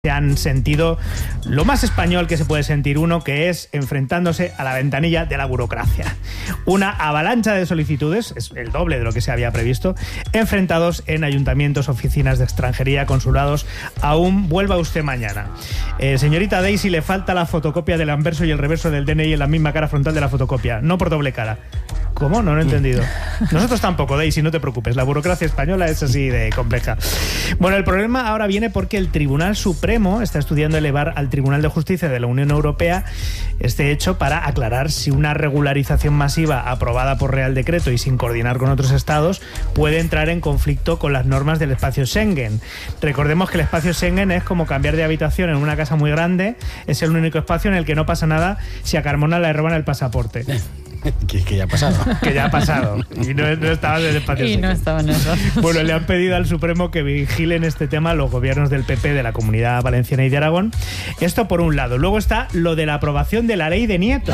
se han sentido lo más español que se puede sentir uno, que es enfrentándose a la ventanilla de la burocracia. Una avalancha de solicitudes, es el doble de lo que se había previsto, enfrentados en ayuntamientos, oficinas de extranjería, consulados. Aún vuelva usted mañana. Señorita Daisy, le falta la fotocopia del anverso y el reverso del DNI en la misma cara frontal de la fotocopia, no por doble cara. ¿Cómo? No lo he entendido. Nosotros tampoco, Daisy, no te preocupes. La burocracia española es así de compleja. Bueno, el problema ahora viene porque el Tribunal Supremo está estudiando elevar al Tribunal de Justicia de la Unión Europea este hecho para aclarar si una regularización masiva aprobada por Real Decreto y sin coordinar con otros estados puede entrar en conflicto con las normas del espacio Schengen. Recordemos que el espacio Schengen es como cambiar de habitación en una casa muy grande. Es el único espacio en el que no pasa nada si a Carmona le roban el pasaporte. Que ya ha pasado. Que ya ha pasado. Y no estaba en el espacio. Y no estaba en eso. Bueno, le han pedido al Supremo que vigilen este tema los gobiernos del PP de la Comunidad Valenciana y de Aragón. Esto por un lado. Luego está lo de la aprobación de la ley de nietos.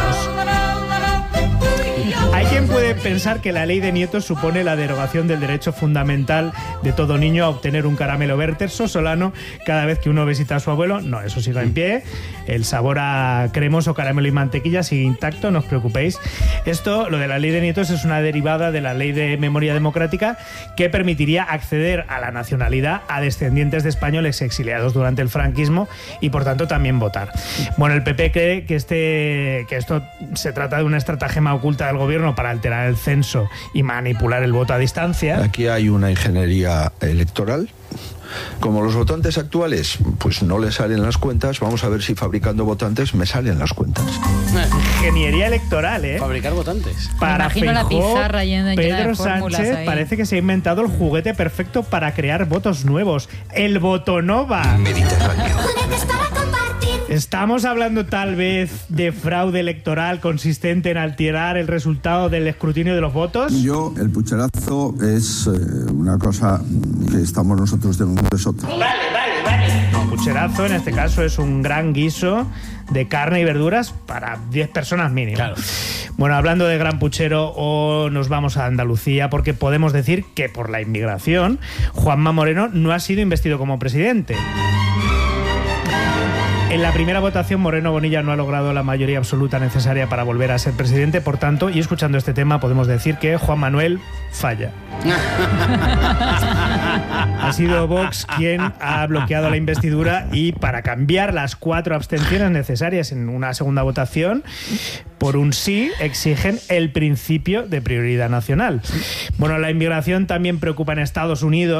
Hay quien puede pensar que la ley de nietos supone la derogación del derecho fundamental de todo niño a obtener un caramelo Werther Solano cada vez que uno visita a su abuelo. No, eso sigue en pie. El sabor a cremoso, caramelo y mantequilla sigue intacto, no os preocupéis. Esto, lo de la ley de nietos, es una derivada de la ley de memoria democrática que permitiría acceder a la nacionalidad a descendientes de españoles exiliados durante el franquismo y, por tanto, también votar. Bueno, el PP cree que esto se trata de una estratagema oculta del gobierno para alterar el censo y manipular el voto a distancia. Aquí hay una ingeniería electoral. Como los votantes actuales pues no les salen las cuentas, vamos a ver si fabricando votantes me salen las cuentas. Ingeniería electoral, ¿eh? Fabricar votantes. Para Feijóo, la pizarra llena Pedro de Sánchez ahí. Parece que se ha inventado el juguete perfecto para crear votos nuevos, el Votonova. Mediterráneo. ¿Estamos hablando tal vez de fraude electoral consistente en alterar el resultado del escrutinio de los votos? El pucherazo es una cosa que estamos nosotros denunciando, es otra. Vale. No, pucherazo en este caso es un gran guiso de carne y verduras para 10 personas mínimo. Claro. Bueno, hablando de gran puchero, nos vamos a Andalucía porque podemos decir que por la inmigración Juanma Moreno no ha sido investido como presidente. En la primera votación, Moreno Bonilla no ha logrado la mayoría absoluta necesaria para volver a ser presidente. Por tanto, y escuchando este tema, podemos decir que Juan Manuel falla. Ha sido Vox quien ha bloqueado la investidura y para cambiar las 4 abstenciones necesarias en una segunda votación por un sí, exigen el principio de prioridad nacional. Bueno, la inmigración también preocupa en Estados Unidos.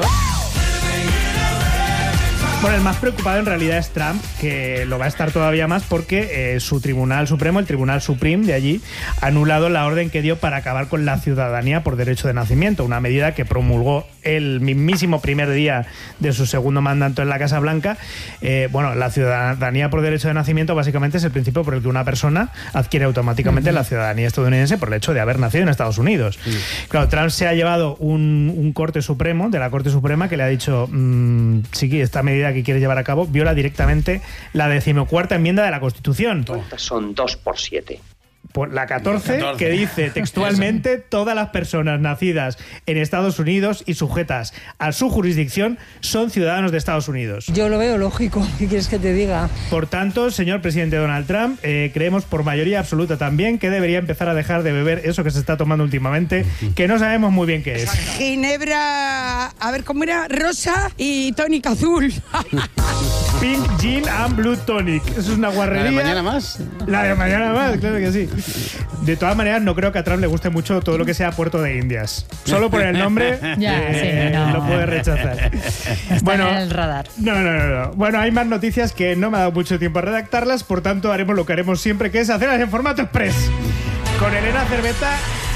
Bueno, el más preocupado en realidad es Trump, que lo va a estar todavía más porque su Tribunal Supremo, el Tribunal Supreme de allí, ha anulado la orden que dio para acabar con la ciudadanía por derecho de nacimiento, una medida que promulgó el mismísimo primer día de su segundo mandato en la Casa Blanca. Bueno, la ciudadanía por derecho de nacimiento básicamente es el principio por el que una persona adquiere automáticamente la ciudadanía estadounidense por el hecho de haber nacido en Estados Unidos. Claro, Trump se ha llevado un corte supremo, de la Corte Suprema, que le ha dicho sí, esta medida que quiere llevar a cabo viola directamente la 14ª enmienda de la Constitución. Son 2 por 7. Por la 14, que dice textualmente: todas las personas nacidas en Estados Unidos y sujetas a su jurisdicción son ciudadanos de Estados Unidos. Yo lo veo lógico, ¿qué quieres que te diga? Por tanto, señor presidente Donald Trump, creemos por mayoría absoluta también que debería empezar a dejar de beber eso que se está tomando últimamente, que no sabemos muy bien qué es. Ginebra, a ver cómo era, rosa y tónica azul. Pink Gin and Blue Tonic. Eso es una guarrería. ¿La de mañana más? La de mañana más, claro que sí. De todas maneras, no creo que a Trump le guste mucho todo lo que sea Puerto de Indias. Solo por el nombre lo puede rechazar. Está en el radar. No. Bueno, hay más noticias que no me ha dado mucho tiempo a redactarlas, por tanto haremos lo que haremos siempre, que es hacerlas en formato express. Con Elena Cerveza,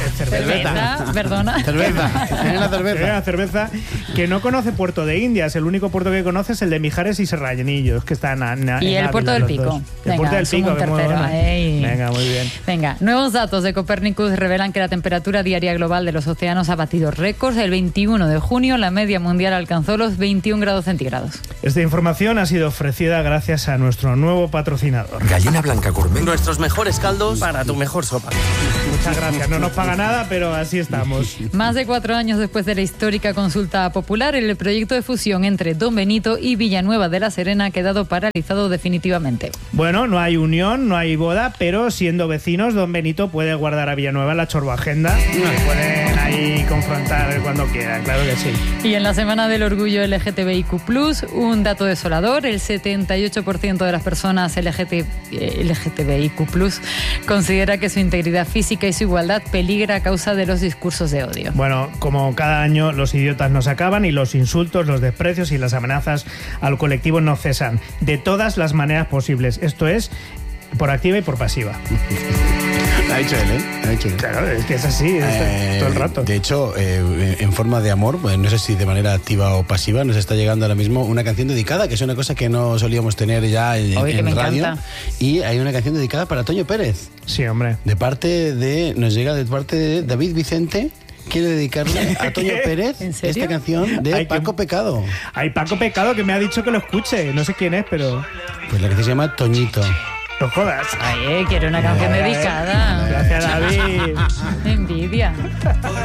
Elena Cerveza, que no conoce Puerto de Indias. El único puerto que conoce es el de Mijares y Serrallenillos, que están y el Puerto del Pico. El Puerto del Pico, que muy bueno. Venga, muy bien. Venga, nuevos datos de Copernicus revelan que la temperatura diaria global de los océanos ha batido récords. El 21 de junio la media mundial alcanzó los 21 grados centígrados. Esta información ha sido ofrecida gracias a nuestro nuevo patrocinador. Gallina Blanca Gourmet. Nuestros mejores caldos para tu mejor sopa. Muchas gracias, no nos pagan para nada, pero así estamos. Más de 4 años después de la histórica consulta popular, el proyecto de fusión entre Don Benito y Villanueva de la Serena ha quedado paralizado definitivamente. Bueno, no hay unión, no hay boda, pero siendo vecinos, Don Benito puede guardar a Villanueva en la chorboagenda. Se pueden ahí confrontar cuando quieran, claro que sí. Y en la semana del orgullo LGTBIQ+, un dato desolador, el 78% de las personas LGTBIQ+, considera que su integridad física y su igualdad peligra a causa de los discursos de odio. Bueno, como cada año los idiotas no se acaban y los insultos, los desprecios y las amenazas al colectivo no cesan, de todas las maneras posibles. Esto es por activa y por pasiva. Lo ha dicho él, ¿eh? Lo ha dicho él. Claro, es que es así, todo el rato. De hecho, en forma de amor, pues no sé si de manera activa o pasiva, nos está llegando ahora mismo una canción dedicada, que es una cosa que no solíamos tener ya en radio. Encanta. Y hay una canción dedicada para Toño Pérez. Sí, hombre. Nos llega de parte de David Vicente. Quiere dedicarle a Toño Pérez ¿En serio? esta canción de Paco Pecado. Hay Paco Pecado que me ha dicho que lo escuche. No sé quién es, pero... Pues la canción se llama Toñito. No jodas. Ay, quiero una canción dedicada. Gracias, David. Envidia.